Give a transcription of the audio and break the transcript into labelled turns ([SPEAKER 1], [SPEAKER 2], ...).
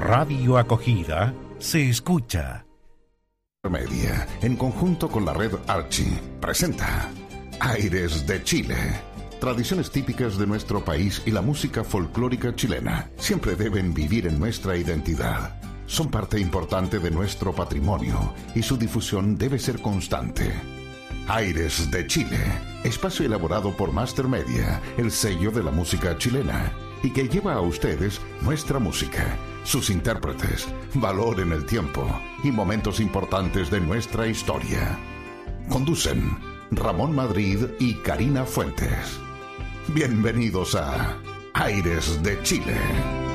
[SPEAKER 1] Radio Acogida se escucha.
[SPEAKER 2] Media, en conjunto con la red Archi, presenta Aires de Chile. Tradiciones típicas de nuestro país y la música folclórica chilena siempre deben vivir en nuestra identidad. Son parte importante de nuestro patrimonio y su difusión debe ser constante. Aires de Chile, espacio elaborado por Master Media, el sello de la música chilena, y que lleva a ustedes nuestra música, sus intérpretes, valor en el tiempo y momentos importantes de nuestra historia. Conducen Ramón Madrid y Karina Fuentes. Bienvenidos a Aires de Chile.